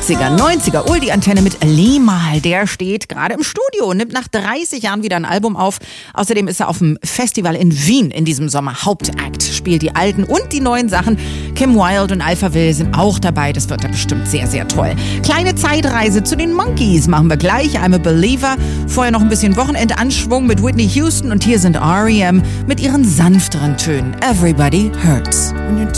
80er, 90er, Oldie-Antenne mit Limahl. Der steht gerade im Studio und nimmt nach 30 Jahren wieder ein Album auf. Außerdem ist er auf dem Festival in Wien in diesem Sommer Hauptakt. Spielt die alten und die neuen Sachen. Kim Wilde und Alphaville sind auch dabei. Das wird da bestimmt sehr, sehr toll. Kleine Zeitreise zu den Monkees machen wir gleich. I'm a Believer. Vorher noch ein bisschen Wochenendanschwung mit Whitney Houston. Und hier sind R.E.M. mit ihren sanfteren Tönen. Everybody Hurts. When you're